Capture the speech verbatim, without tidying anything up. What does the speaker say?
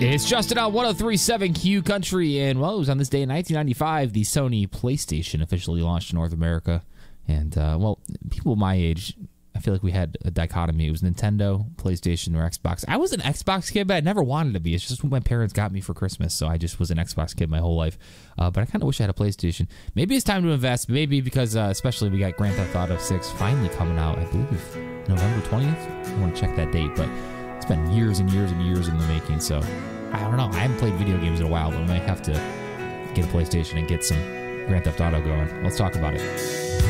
It's Justin on one oh three point seven Q Country, and well, it was on this day in nineteen ninety-five the Sony PlayStation officially launched in North America. And, uh, well, people my age, I feel like we had a dichotomy. It was Nintendo, PlayStation, or Xbox. I was an Xbox kid, but I never wanted to be. It's just what my parents got me for Christmas, so I just was an Xbox kid my whole life. Uh, but I kind of wish I had a PlayStation. Maybe it's time to invest. Maybe because, uh, especially, we got Grand Theft Auto six finally coming out, I believe, November twentieth. I want to check that date, but it's been years and years and years in the making, so I don't know. I haven't played video games in a while, but I might have to get a PlayStation and get some Grand Theft Auto going. Let's talk about it.